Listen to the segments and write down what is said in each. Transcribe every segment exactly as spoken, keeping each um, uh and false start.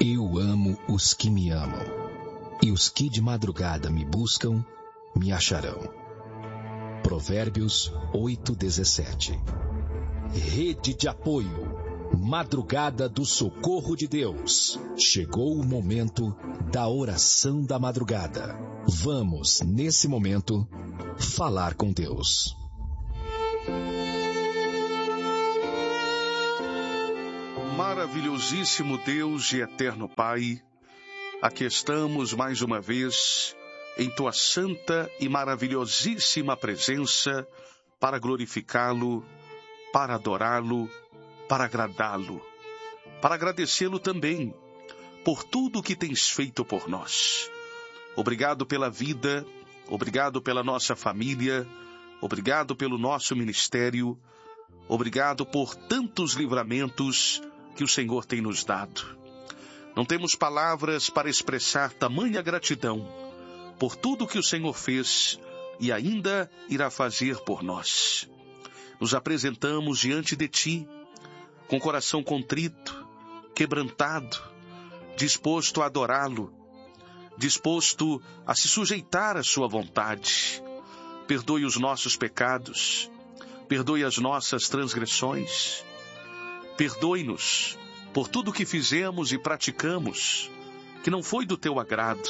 Eu amo os que me amam, e os que de madrugada me buscam, me acharão. Provérbios oito, dezessete. Rede de apoio. Madrugada do Socorro de Deus. Chegou o momento da oração da madrugada. Vamos, nesse momento, falar com Deus. Maravilhosíssimo Deus e eterno Pai, aqui estamos mais uma vez em Tua santa e maravilhosíssima presença para glorificá-lo, para adorá-lo, para agradá-lo, para agradecê-lo também por tudo o que tens feito por nós. Obrigado pela vida, obrigado pela nossa família, obrigado pelo nosso ministério, obrigado por tantos livramentos que o Senhor tem nos dado. Não temos palavras para expressar tamanha gratidão por tudo que o Senhor fez e ainda irá fazer por nós. Nos apresentamos diante de Ti, com coração contrito, quebrantado, disposto a adorá-lo, disposto a se sujeitar à sua vontade. Perdoe os nossos pecados, perdoe as nossas transgressões, perdoe-nos por tudo que fizemos e praticamos, que não foi do Teu agrado.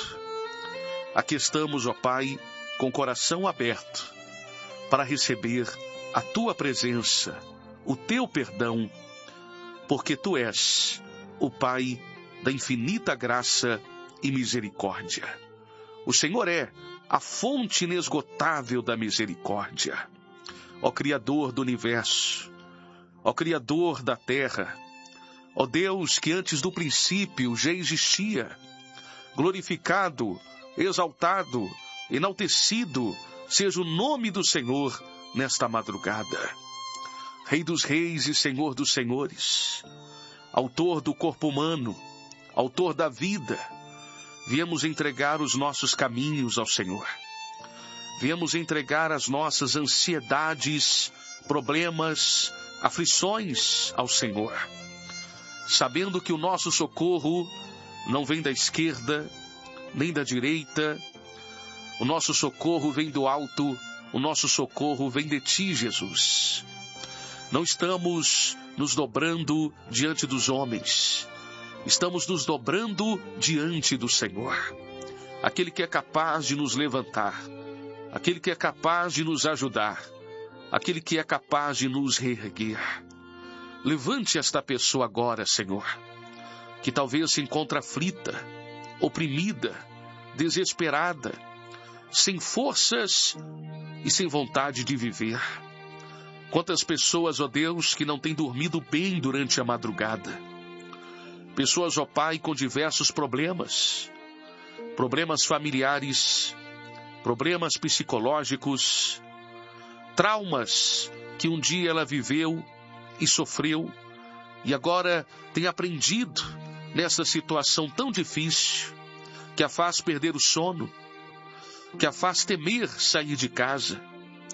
Aqui estamos, ó Pai, com o coração aberto, para receber a Tua presença, o Teu perdão, porque Tu és o Pai da infinita graça e misericórdia. O Senhor é a fonte inesgotável da misericórdia. Ó Criador do universo, ó Criador da terra, ó Deus que antes do princípio já existia, glorificado, exaltado, enaltecido, seja o nome do Senhor nesta madrugada. Rei dos reis e Senhor dos senhores, autor do corpo humano, autor da vida, viemos entregar os nossos caminhos ao Senhor. Viemos entregar as nossas ansiedades, problemas, aflições ao Senhor, sabendo que o nosso socorro não vem da esquerda, nem da direita. O nosso socorro vem do alto, o nosso socorro vem de Ti, Jesus. Não estamos nos dobrando diante dos homens, estamos nos dobrando diante do Senhor, aquele que é capaz de nos levantar, aquele que é capaz de nos ajudar, aquele que é capaz de nos reerguer. Levante esta pessoa agora, Senhor, que talvez se encontre aflita, oprimida, desesperada, sem forças e sem vontade de viver. Quantas pessoas, ó Deus, que não têm dormido bem durante a madrugada. Pessoas, ó Pai, com diversos problemas, problemas familiares, problemas psicológicos, traumas que um dia ela viveu e sofreu, e agora tem aprendido nessa situação tão difícil, que a faz perder o sono, que a faz temer sair de casa.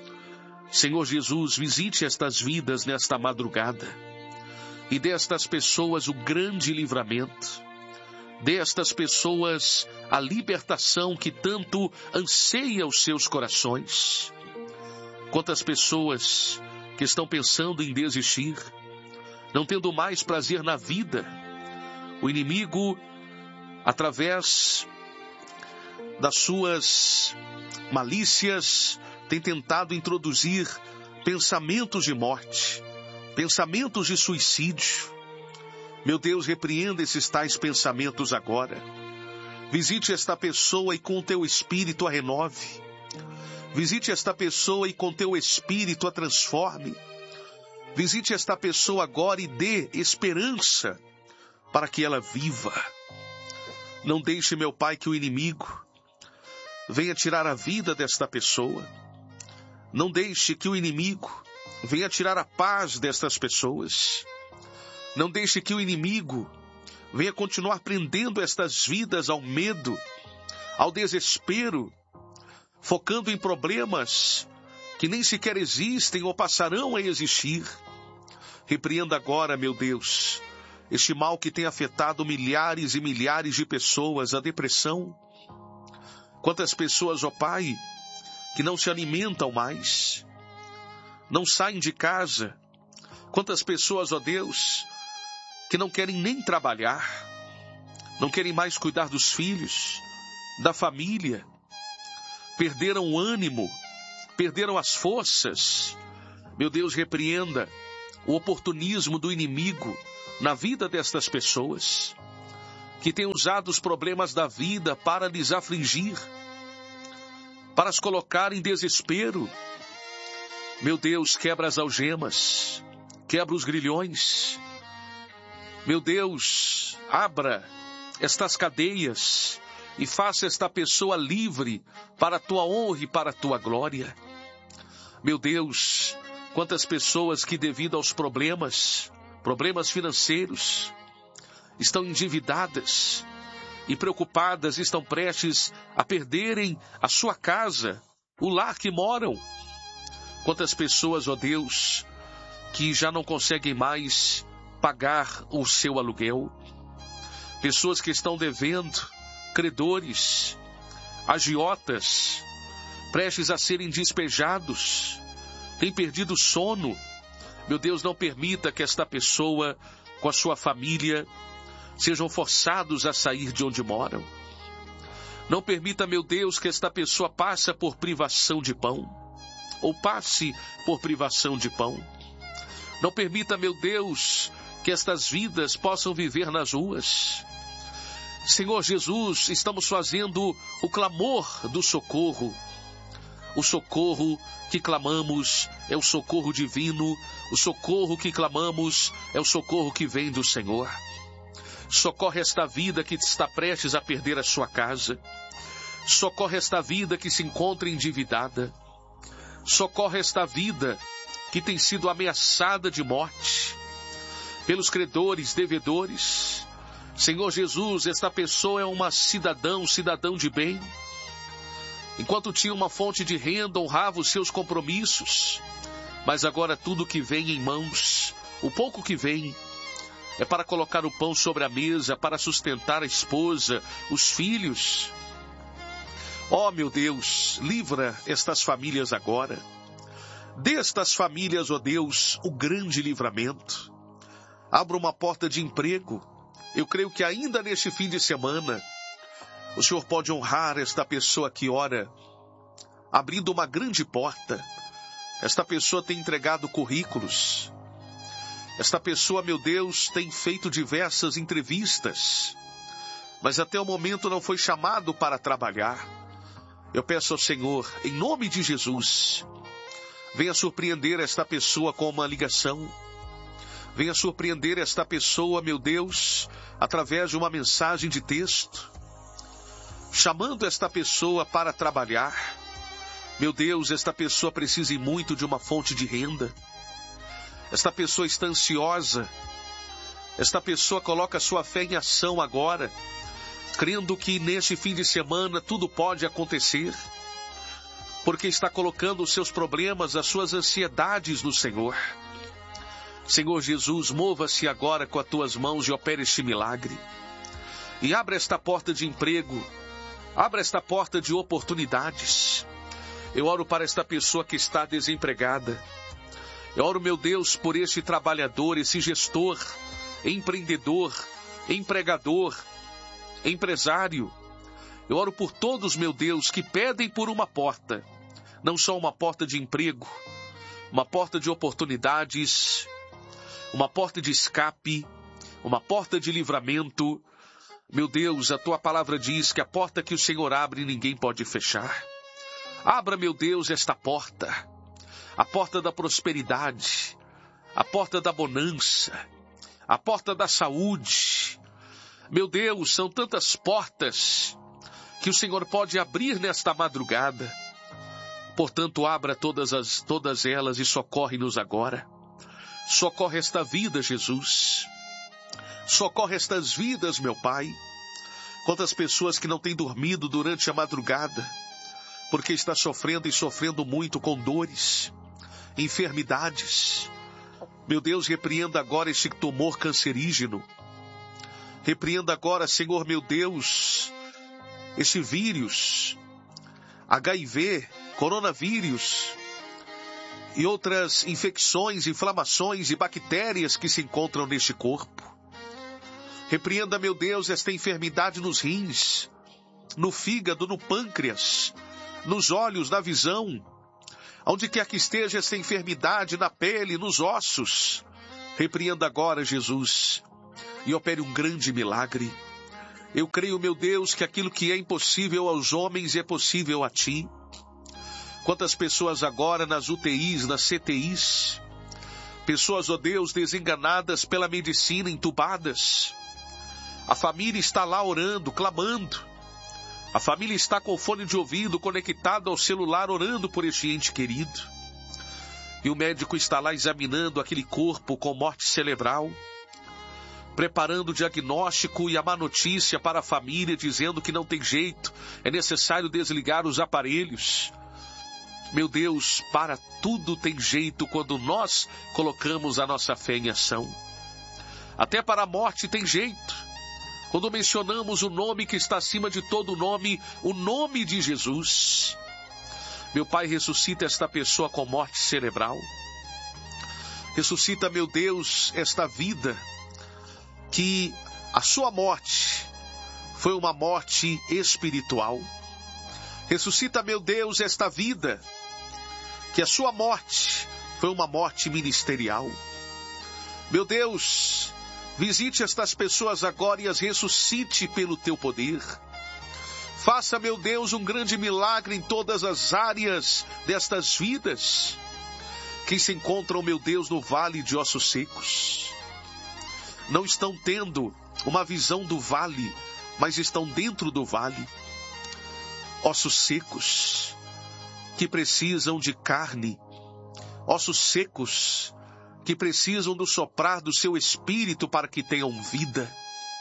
Senhor Jesus, visite estas vidas nesta madrugada, e dê a estas pessoas o grande livramento, dê a estas pessoas a libertação que tanto anseia os seus corações. Quantas pessoas que estão pensando em desistir, não tendo mais prazer na vida. O inimigo, através das suas malícias, tem tentado introduzir pensamentos de morte, pensamentos de suicídio. Meu Deus, repreenda esses tais pensamentos agora. Visite esta pessoa e com o Teu Espírito a renove. Visite esta pessoa e com Teu Espírito a transforme. Visite esta pessoa agora e dê esperança para que ela viva. Não deixe, meu Pai, que o inimigo venha tirar a vida desta pessoa. Não deixe que o inimigo venha tirar a paz destas pessoas. Não deixe que o inimigo venha continuar prendendo estas vidas ao medo, ao desespero, focando em problemas que nem sequer existem ou passarão a existir. Repreenda agora, meu Deus, este mal que tem afetado milhares e milhares de pessoas, a depressão. Quantas pessoas, ó Pai, que não se alimentam mais, não saem de casa. Quantas pessoas, ó Deus, que não querem nem trabalhar, não querem mais cuidar dos filhos, da família, perderam o ânimo, perderam as forças. Meu Deus, repreenda o oportunismo do inimigo na vida destas pessoas, que têm usado os problemas da vida para lhes afligir, para as colocar em desespero. Meu Deus, quebra as algemas, quebra os grilhões. Meu Deus, abra estas cadeias e faça esta pessoa livre para a tua honra e para a tua glória. Meu Deus, quantas pessoas que devido aos problemas, problemas financeiros, estão endividadas e preocupadas, estão prestes a perderem a sua casa, o lar que moram. Quantas pessoas, ó Deus, que já não conseguem mais pagar o seu aluguel. Pessoas que estão devendo, credores, agiotas, prestes a serem despejados, têm perdido o sono. Meu Deus, não permita que esta pessoa, com a sua família, sejam forçados a sair de onde moram. Não permita, meu Deus, que esta pessoa passe por privação de pão, ou passe por privação de pão. Não permita, meu Deus, que estas vidas possam viver nas ruas. Senhor Jesus, estamos fazendo o clamor do socorro. O socorro que clamamos é o socorro divino. O socorro que clamamos é o socorro que vem do Senhor. Socorre esta vida que está prestes a perder a sua casa. Socorre esta vida que se encontra endividada. Socorre esta vida que tem sido ameaçada de morte pelos credores, devedores. Senhor Jesus, esta pessoa é uma cidadã, um cidadão de bem. Enquanto tinha uma fonte de renda, honrava os seus compromissos. Mas agora tudo que vem em mãos, o pouco que vem, é para colocar o pão sobre a mesa, para sustentar a esposa, os filhos. Ó, meu Deus, livra estas famílias agora. Destas famílias, ó Deus, o grande livramento. Abra uma porta de emprego. Eu creio que ainda neste fim de semana, o Senhor pode honrar esta pessoa que ora, abrindo uma grande porta. Esta pessoa tem entregado currículos. Esta pessoa, meu Deus, tem feito diversas entrevistas, mas até o momento não foi chamado para trabalhar. Eu peço ao Senhor, em nome de Jesus, venha surpreender esta pessoa com uma ligação. Venha surpreender esta pessoa, meu Deus, através de uma mensagem de texto, chamando esta pessoa para trabalhar. Meu Deus, esta pessoa precisa muito de uma fonte de renda. Esta pessoa está ansiosa. Esta pessoa coloca sua fé em ação agora, crendo que neste fim de semana tudo pode acontecer, porque está colocando os seus problemas, as suas ansiedades no Senhor. Senhor Jesus, mova-se agora com as tuas mãos e opere este milagre. E abra esta porta de emprego, abra esta porta de oportunidades. Eu oro para esta pessoa que está desempregada. Eu oro, meu Deus, por este trabalhador, esse gestor, empreendedor, empregador, empresário. Eu oro por todos, meu Deus, que pedem por uma porta. Não só uma porta de emprego, uma porta de oportunidades, uma porta de escape, uma porta de livramento. Meu Deus, a tua palavra diz que a porta que o Senhor abre, ninguém pode fechar. Abra, meu Deus, esta porta, a porta da prosperidade, a porta da bonança, a porta da saúde. Meu Deus, são tantas portas que o Senhor pode abrir nesta madrugada. Portanto, abra todas, as, todas elas e socorre-nos agora. Socorre esta vida, Jesus. Socorre estas vidas, meu Pai. Quantas pessoas que não têm dormido durante a madrugada, porque está sofrendo e sofrendo muito com dores, enfermidades. Meu Deus, repreenda agora este tumor cancerígeno. Repreenda agora, Senhor meu Deus, este vírus, H I V, coronavírus e outras infecções, inflamações e bactérias que se encontram neste corpo. Repreenda, meu Deus, esta enfermidade nos rins, no fígado, no pâncreas, nos olhos, na visão, onde quer que esteja esta enfermidade, na pele, nos ossos. Repreenda agora, Jesus, e opere um grande milagre. Eu creio, meu Deus, que aquilo que é impossível aos homens é possível a Ti. Quantas pessoas agora nas U T Is, nas C T Is, pessoas, ó Deus, desenganadas pela medicina, entubadas. A família está lá orando, clamando. A família está com o fone de ouvido conectado ao celular, orando por este ente querido. E o médico está lá examinando aquele corpo com morte cerebral, preparando o diagnóstico e a má notícia para a família, dizendo que não tem jeito, é necessário desligar os aparelhos. Meu Deus, para tudo tem jeito quando nós colocamos a nossa fé em ação. Até para a morte tem jeito. Quando mencionamos o nome que está acima de todo nome, o nome de Jesus. Meu Pai, ressuscita esta pessoa com morte cerebral. Ressuscita, meu Deus, esta vida, que a sua morte foi uma morte espiritual. Ressuscita, meu Deus, esta vida, que a sua morte foi uma morte ministerial. Meu Deus, visite estas pessoas agora e as ressuscite pelo teu poder. Faça, meu Deus, um grande milagre em todas as áreas destas vidas que se encontram, meu Deus, no vale de ossos secos. Não estão tendo uma visão do vale, mas estão dentro do vale. Ossos secos que precisam de carne, ossos secos que precisam do soprar do seu espírito para que tenham vida.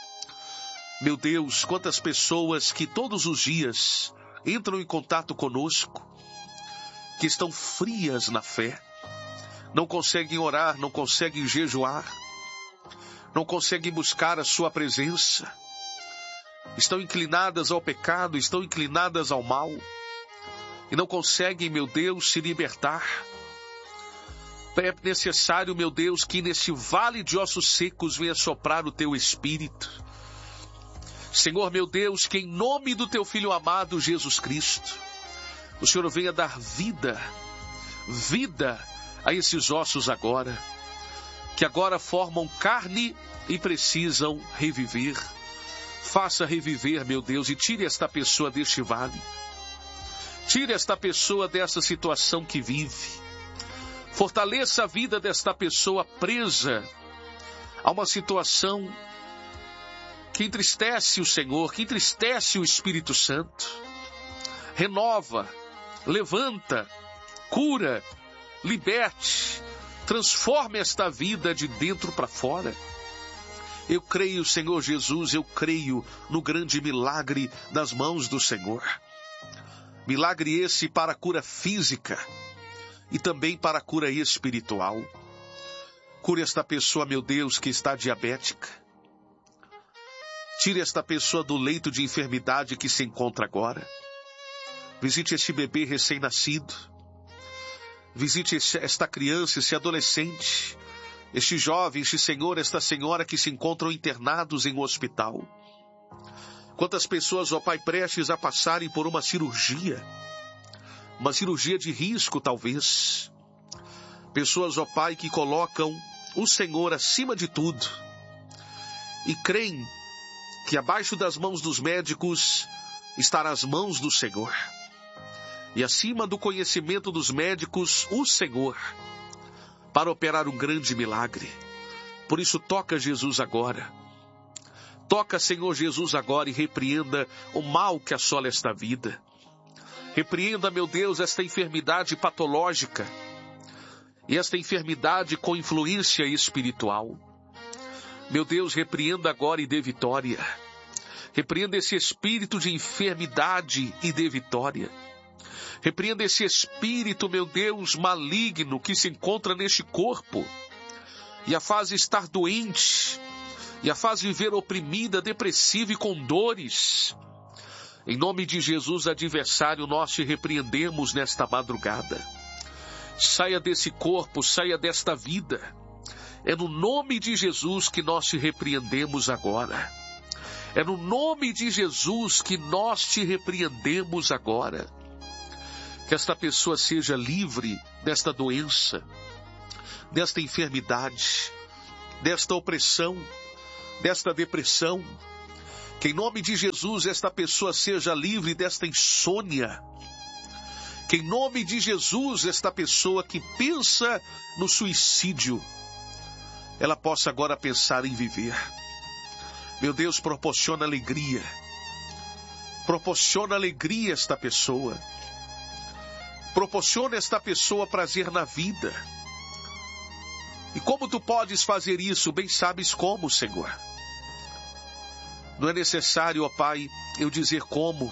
Meu Deus, quantas pessoas que todos os dias entram em contato conosco, que estão frias na fé, não conseguem orar, não conseguem jejuar, não conseguem buscar a sua presença, estão inclinadas ao pecado, estão inclinadas ao mal, e não conseguem, meu Deus, se libertar. É necessário, meu Deus, que nesse vale de ossos secos venha soprar o teu Espírito. Senhor, meu Deus, que em nome do teu Filho amado, Jesus Cristo, o Senhor venha dar vida, vida a esses ossos agora, que agora formam carne e precisam reviver. Faça reviver, meu Deus, e tire esta pessoa deste vale. Tire esta pessoa dessa situação que vive. Fortaleça a vida desta pessoa presa a uma situação que entristece o Senhor, que entristece o Espírito Santo. Renova, levanta, cura, liberte, transforme esta vida de dentro para fora. Eu creio, Senhor Jesus, eu creio no grande milagre nas mãos do Senhor. Milagre esse para a cura física e também para a cura espiritual. Cure esta pessoa, meu Deus, que está diabética. Tire esta pessoa do leito de enfermidade que se encontra agora. Visite este bebê recém-nascido. Visite esta criança, esse adolescente, este jovem, este senhor, esta senhora que se encontram internados em um hospital. Quantas pessoas, ó Pai, prestes a passarem por uma cirurgia, uma cirurgia de risco talvez. Pessoas, ó Pai, que colocam o Senhor acima de tudo e creem que abaixo das mãos dos médicos estará as mãos do Senhor. E acima do conhecimento dos médicos, o Senhor, para operar um grande milagre. Por isso, toca Jesus agora. Toca, Senhor Jesus, agora e repreenda o mal que assola esta vida. Repreenda, meu Deus, esta enfermidade patológica e esta enfermidade com influência espiritual. Meu Deus, repreenda agora e dê vitória. Repreenda esse espírito de enfermidade e dê vitória. Repreenda esse espírito, meu Deus, maligno que se encontra neste corpo e a faz estar doente, e a faz viver oprimida, depressiva e com dores. Em nome de Jesus, adversário, nós te repreendemos nesta madrugada. Saia desse corpo, saia desta vida. É no nome de Jesus que nós te repreendemos agora. É no nome de Jesus que nós te repreendemos agora. Que esta pessoa seja livre desta doença, desta enfermidade, desta opressão, desta depressão. Que em nome de Jesus esta pessoa seja livre desta insônia. Que em nome de Jesus esta pessoa que pensa no suicídio, ela possa agora pensar em viver. Meu Deus, proporciona alegria. Proporciona alegria a esta pessoa. Proporciona a esta pessoa prazer na vida. E como tu podes fazer isso? Bem sabes como, Senhor. Não é necessário, ó Pai, eu dizer como.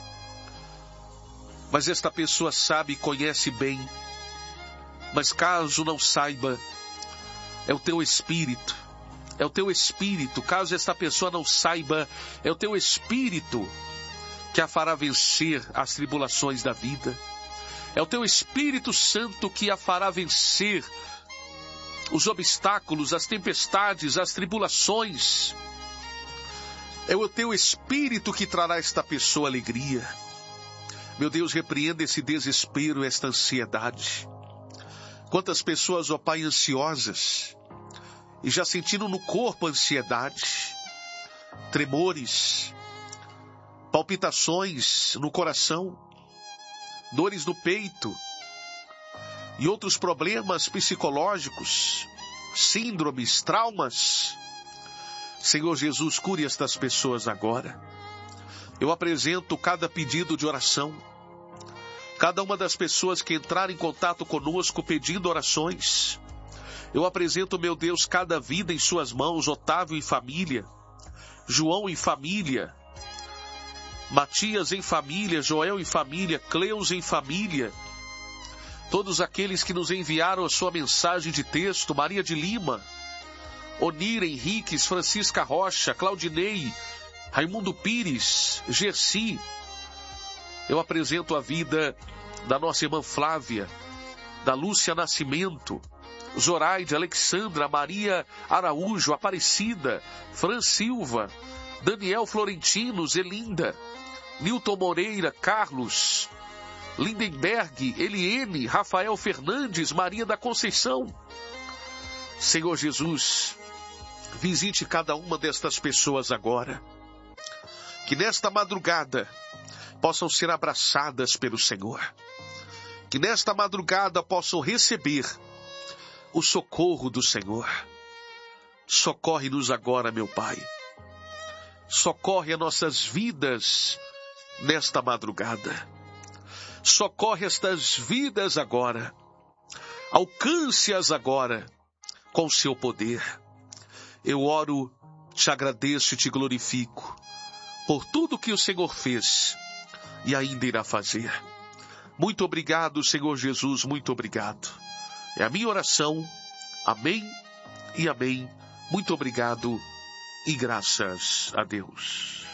Mas esta pessoa sabe e conhece bem. Mas caso não saiba, é o teu Espírito. É o teu Espírito. Caso esta pessoa não saiba, é o teu Espírito que a fará vencer as tribulações da vida. É o teu Espírito Santo que a fará vencer os obstáculos, as tempestades, as tribulações. É o teu Espírito que trará a esta pessoa alegria. Meu Deus, repreenda esse desespero, esta ansiedade. Quantas pessoas, ó Pai, ansiosas, e já sentindo no corpo ansiedade, tremores, palpitações no coração, dores no peito e outros problemas psicológicos, síndromes, traumas. Senhor Jesus, cure estas pessoas agora. Eu apresento cada pedido de oração, cada uma das pessoas que entraram em contato conosco pedindo orações. Eu apresento, meu Deus, cada vida em suas mãos, Otávio em família, João em família, Matias em família, Joel em família, Cleus em família, todos aqueles que nos enviaram a sua mensagem de texto, Maria de Lima, Onira Henriques, Francisca Rocha, Claudinei, Raimundo Pires, Gersi. Eu apresento a vida da nossa irmã Flávia, da Lúcia Nascimento, Zoraide, Alexandra, Maria Araújo, Aparecida, Fran Silva, Daniel Florentino, Zelinda, Nilton Moreira, Carlos, Lindenberg, Eliene, Rafael Fernandes, Maria da Conceição. Senhor Jesus, visite cada uma destas pessoas agora. Que nesta madrugada possam ser abraçadas pelo Senhor. Que nesta madrugada possam receber o socorro do Senhor. Socorre-nos agora, meu Pai. Socorre as nossas vidas nesta madrugada. Socorre estas vidas agora. Alcance-as agora com o seu poder. Eu oro, te agradeço e te glorifico por tudo que o Senhor fez e ainda irá fazer. Muito obrigado, Senhor Jesus, muito obrigado. É a minha oração. Amém e amém. Muito obrigado e graças a Deus.